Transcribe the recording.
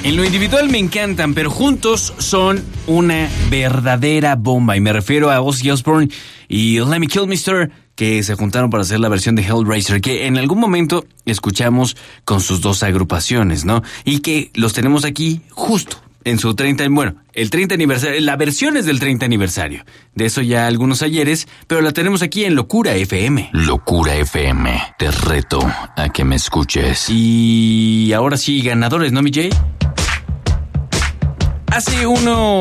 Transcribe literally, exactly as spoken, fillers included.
En lo individual me encantan, pero juntos son una verdadera bomba. Y me refiero a Ozzy Osbourne y Lemmy Kilmister, que se juntaron para hacer la versión de Hellraiser, que en algún momento escuchamos con sus dos agrupaciones, ¿no? Y que los tenemos aquí justo en su treinta, bueno, el treinta aniversario, la versión es del treinta aniversario. De eso ya algunos ayeres, pero la tenemos aquí en Locura F M. Locura F M, te reto a que me escuches. Y ahora sí, ganadores, ¿no, mi Jay? Hace uno...